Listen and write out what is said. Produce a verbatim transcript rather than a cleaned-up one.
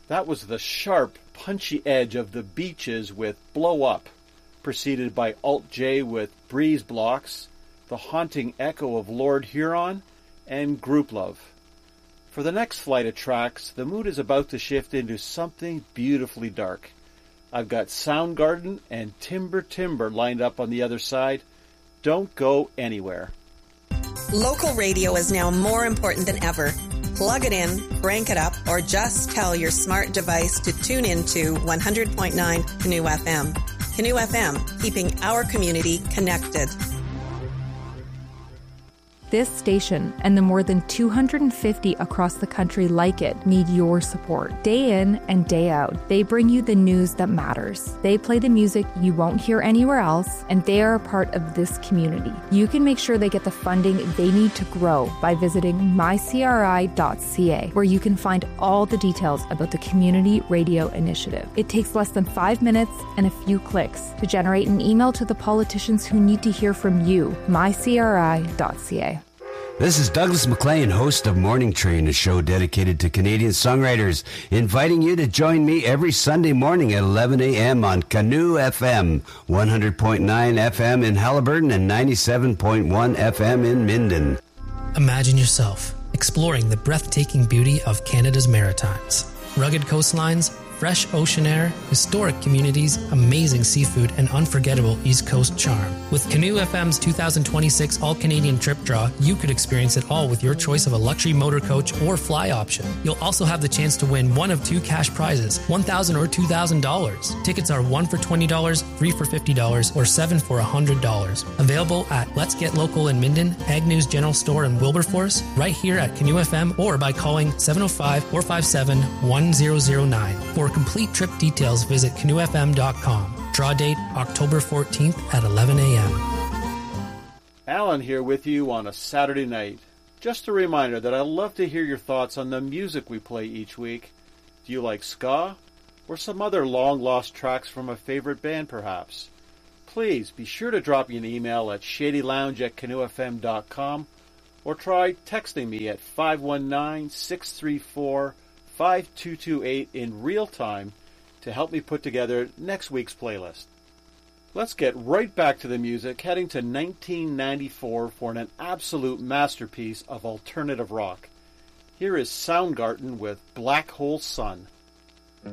That was the sharp, punchy edge of the Beaches with Blow Up, preceded by Alt J with Breeze Blocks, the haunting echo of Lord Huron, and Group Love. For the next flight of tracks, the mood is about to shift into something beautifully dark. I've got Soundgarden and Timber Timber lined up on the other side. Don't go anywhere. Local radio is now more important than ever. Plug it in, crank it up, or just tell your smart device to tune into one hundred point nine Canoe F M. Canoe F M, keeping our community connected. This station and the more than two hundred fifty across the country like it need your support. Day in and day out, they bring you the news that matters. They play the music you won't hear anywhere else, and they are a part of this community. You can make sure they get the funding they need to grow by visiting my c r i dot c a, where you can find all the details about the Community Radio Initiative. It takes less than five minutes and a few clicks to generate an email to the politicians who need to hear from you. my c r i dot c a. This is Douglas MacLean, host of Morning Train, a show dedicated to Canadian songwriters, inviting you to join me every Sunday morning at eleven a.m. on Canoe F M, one hundred point nine F M in Haliburton and ninety-seven point one F M in Minden. Imagine yourself exploring the breathtaking beauty of Canada's Maritimes. Rugged coastlines, fresh ocean air, historic communities, amazing seafood, and unforgettable East Coast charm. With Canoe F M's two thousand twenty-six All-Canadian Trip Draw, you could experience it all with your choice of a luxury motor coach or fly option. You'll also have the chance to win one of two cash prizes, one thousand dollars or two thousand dollars. Tickets are one for twenty dollars, three for fifty dollars, or seven for one hundred dollars. Available at Let's Get Local in Minden, Agnew's General Store in Wilberforce, right here at Canoe F M, or by calling seven oh five, four five seven, one zero zero nine. For complete trip details, visit canoe f m dot com. Draw date October fourteenth at eleven a.m. Alan here with you on a Saturday night. Just a reminder that I love to hear your thoughts on the music we play each week. Do you like ska? Or some other long-lost tracks from a favorite band, perhaps? Please be sure to drop me an email at shadylounge at canoe f m dot com or try texting me at five one nine, six three four, five two two eight in real time to help me put together next week's playlist. Let's get right back to the music, heading to nineteen ninety-four for an absolute masterpiece of alternative rock. Here is Soundgarden with Black Hole Sun.